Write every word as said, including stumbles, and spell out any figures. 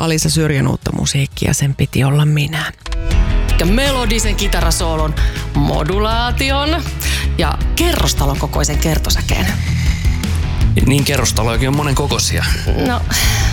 Alisa Syrjän uutta musiikkia, sen piti olla minä. Ja melodisen kitarasoolon, modulaation ja kerrostalon kokoisen kertosäkeen. Niin kerrostalojakin on monen kokoisia. No,